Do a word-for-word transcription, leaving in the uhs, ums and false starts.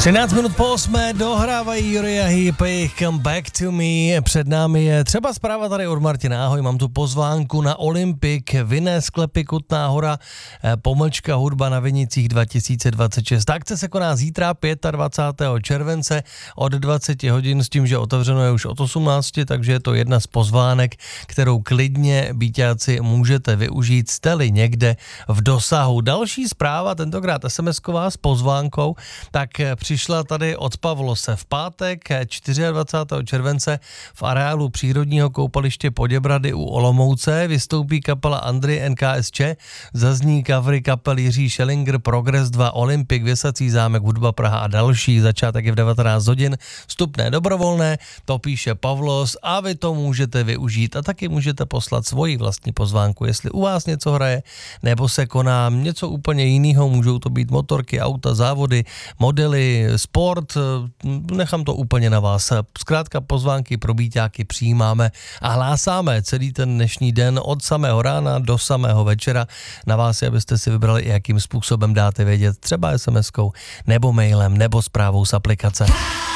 třináct minut po osmé dohrávají Uriah Heep, jejich Come Back to Me. Před námi je třeba zpráva tady od Martina. Ahoj, mám tu pozvánku na Olympik, vinné sklepy Kutná Hora, pomlčka hudba na Vinicích dva tisíce dvacet šest. Akce se koná zítra dvacátého pátého července od dvacet hodin s tím, že otevřeno je už od osmnácti, takže je to jedna z pozvánek, kterou klidně býťáci můžete využít, jste-li někde v dosahu. Další zpráva, tentokrát es em esková s pozvánkou, tak přišla tady od Pavlose. V pátek dvacátého čtvrtého července v areálu přírodního koupaliště Poděbrady u Olomouce vystoupí kapela Andry N K S Č, zazní covery kapel Jiří Schellinger, Progress dva, Olympik, Věsací zámek, Hudba Praha a další. Začátek je v devatenáct hodin, vstupné dobrovolné, to píše Pavlos a vy to můžete využít a taky můžete poslat svoji vlastní pozvánku, jestli u vás něco hraje, nebo se koná něco úplně jiného, můžou to být motorky, auta, závody, modely, sport, nechám to úplně na vás. Zkrátka pozvánky pro býťáky přijímáme a hlásáme celý ten dnešní den od samého rána do samého večera. Na vás je, abyste si vybrali, jakým způsobem dáte vědět, třeba es em eskou, nebo mailem, nebo zprávou z aplikace.